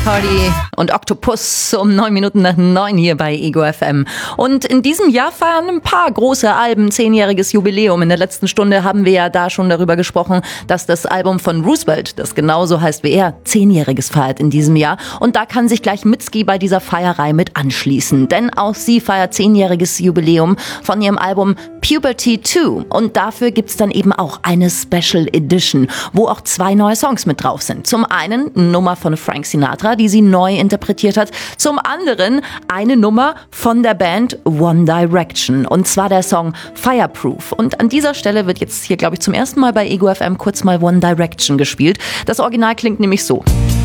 Cardi und Octopus um 9 Minuten nach 9 hier bei Ego FM. Und in diesem Jahr feiern ein paar große Alben 10-jähriges Jubiläum. In der letzten Stunde haben wir ja da schon darüber gesprochen, dass das Album von Roosevelt, das genauso heißt wie er, 10-jähriges feiert in diesem Jahr. Und da kann sich gleich Mitski bei dieser Feierei mit anschließen. Denn auch sie feiert 10-jähriges Jubiläum von ihrem Album Puberty 2. Und dafür gibt's dann eben auch eine Special Edition, wo auch 2 neue Songs mit drauf sind. Zum einen eine Nummer von Frank Sinatra, die sie neu interpretiert hat. Zum anderen eine Nummer von der Band One Direction. Und zwar der Song Fireproof. Und an dieser Stelle wird jetzt hier, glaube ich, zum ersten Mal bei Ego FM kurz mal One Direction gespielt. Das Original klingt nämlich so.